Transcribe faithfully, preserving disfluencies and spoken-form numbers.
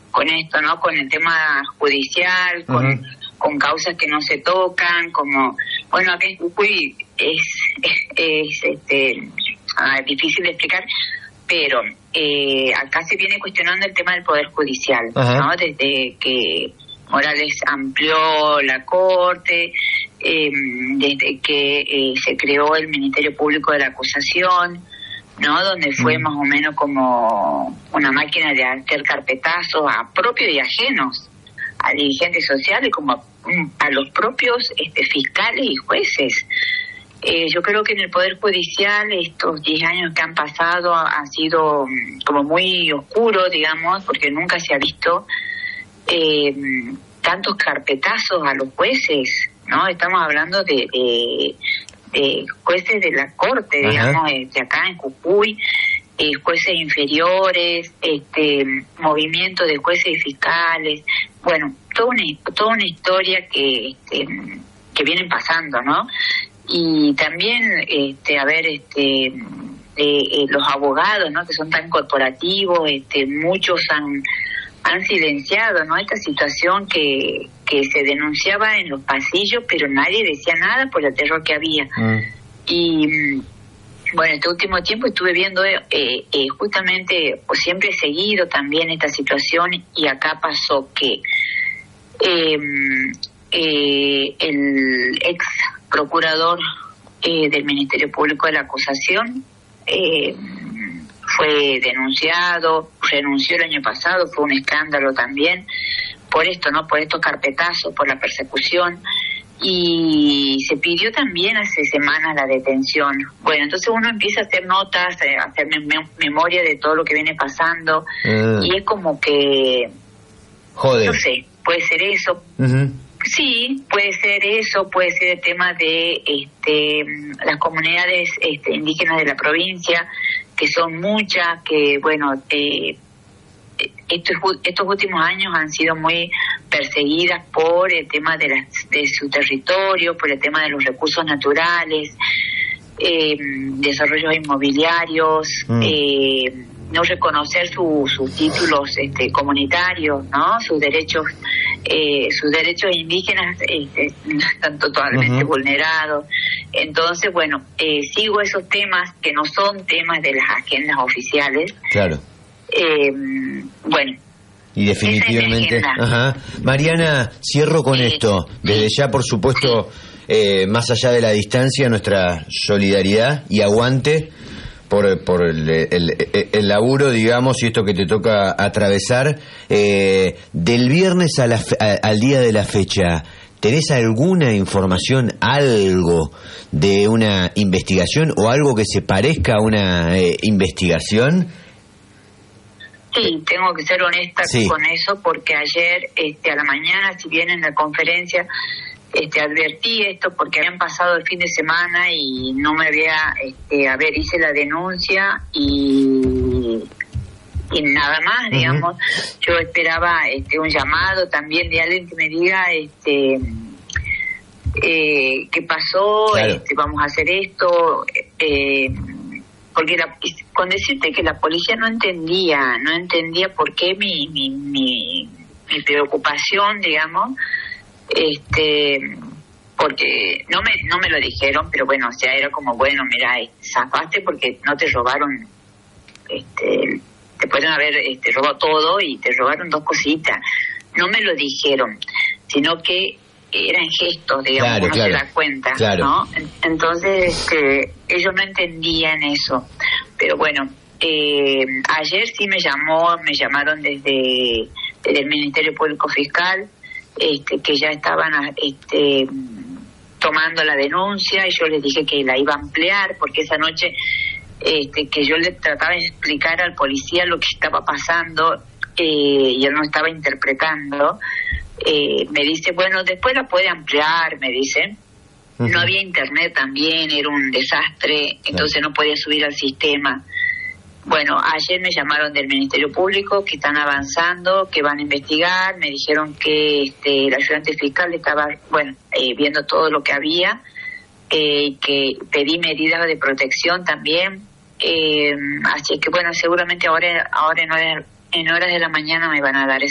con esto, ¿no? Con el tema judicial, con, uh-huh. con causas que no se tocan, como, bueno, acá en Jujuy es, es, es este, ah, difícil de explicar, pero eh, acá se viene cuestionando el tema del Poder Judicial, uh-huh. ¿no? Desde que Morales amplió la Corte, eh, desde que eh, se creó el Ministerio Público de la Acusación, ¿no? Donde fue mm. más o menos como una máquina de hacer carpetazos a propios y ajenos, a dirigentes sociales, como a, a los propios este, fiscales y jueces. Eh, yo creo que en el Poder Judicial estos diez años que han pasado han sido como muy oscuros, digamos, porque nunca se ha visto eh, tantos carpetazos a los jueces, ¿no? Estamos hablando de, de, de jueces de la Corte, Ajá. digamos, de acá en Jujuy, eh, jueces inferiores, este movimiento de jueces y fiscales, bueno, toda una, toda una historia que, este, que vienen pasando, ¿no? Y también, este, a ver, este, eh, eh, los abogados, ¿no? Que son tan corporativos, este, muchos han han silenciado, ¿no? Esta situación que que se denunciaba en los pasillos, pero nadie decía nada por el terror que había. Mm. Y bueno, este último tiempo estuve viendo eh, eh, justamente, o siempre he seguido también esta situación, y acá pasó que eh, eh, el ex procurador eh, del Ministerio Público de la Acusación eh, fue denunciado, renunció el año pasado, fue un escándalo también por esto, ¿no? Por estos carpetazos, por la persecución, y se pidió también hace semanas la detención. Bueno, entonces uno empieza a hacer notas, a hacer mem- memoria de todo lo que viene pasando, uh. y es como que, Joder. no sé, puede ser eso. Uh-huh. Sí, puede ser eso, puede ser el tema de este las comunidades este, indígenas de la provincia, que son muchas, que bueno, eh, estos, estos últimos años han sido muy perseguidas por el tema de, las, de su territorio, por el tema de los recursos naturales, eh, desarrollos inmobiliarios, mm. eh, no reconocer su, sus títulos este, comunitarios, ¿no? Sus derechos eh, sus derechos indígenas este, están totalmente uh-huh. vulnerados. Entonces, bueno, eh, sigo esos temas que no son temas de las agendas oficiales. Claro. Eh, bueno. Y definitivamente. Esa es mi Ajá. Mariana, cierro con sí. esto. Desde ya, por supuesto, eh, más allá de la distancia, nuestra solidaridad y aguante por por el, el, el laburo, digamos, y esto que te toca atravesar. Eh, del viernes a la fe, a, al día de la fecha, ¿tenés alguna información, algo de una investigación o algo que se parezca a una eh, investigación? Sí, tengo que ser honesta sí. con eso, porque ayer este, a la mañana, si bien en la conferencia este, advertí esto, porque habían pasado el fin de semana y no me había, este, a ver, hice la denuncia y, y nada más, uh-huh. digamos. Yo esperaba este, un llamado también de alguien que me diga este, eh, qué pasó, claro. este, vamos a hacer esto, eh, porque la, con decirte que la policía no entendía, no entendía por qué mi, mi, mi, mi preocupación, digamos, este, porque no me no me lo dijeron, pero bueno, o sea, era como, bueno, mira, zafaste porque no te robaron, este, te pueden haber este, robado todo y te robaron dos cositas. No me lo dijeron, sino que eran gestos, digamos, claro, uno claro, se da cuenta, claro. ¿no? Entonces, este, ellos no entendían eso. Pero bueno, eh, ayer sí me llamó, me llamaron desde, desde el Ministerio Público Fiscal, este, que ya estaban este, tomando la denuncia, y yo les dije que la iba a ampliar, porque esa noche este, que yo le trataba de explicar al policía lo que estaba pasando, eh, y él no estaba interpretando. Eh, me dice, bueno, después la puede ampliar, me dice. Uh-huh. No había internet también, era un desastre, entonces no podía subir al sistema. Bueno, ayer me llamaron del Ministerio Público, que están avanzando, que van a investigar. Me dijeron que este, el ayudante fiscal estaba, bueno, eh, viendo todo lo que había, eh, que pedí medidas de protección también. Eh, así que, bueno, seguramente ahora, ahora en horas, en horas de la mañana me van a dar